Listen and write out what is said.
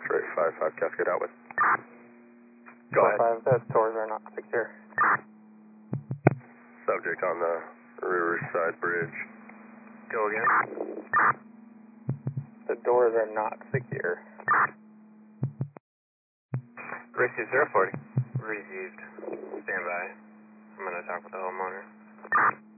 Straight 5-5, Cascade out with. Go ahead. 5, the doors are not secure. Subject on the Riverside Bridge. Go again. The doors are not secure. Received 040. Received. Stand by. I'm going to talk with the homeowner.